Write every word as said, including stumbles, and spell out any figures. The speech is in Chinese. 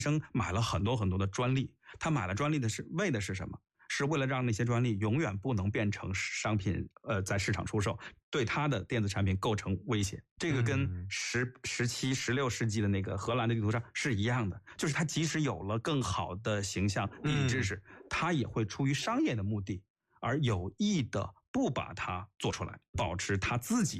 生买了很多很多的专利，他买了专利的是为的是什么？是为了让那些专利永远不能变成商品，呃，在市场出售，对他的电子产品构成威胁。这个跟十、十七、十六世纪的那个荷兰的地图上是一样的，就是他即使有了更好的形象、地理知识，他也会出于商业的目的而有意的不把它做出来，保持他自己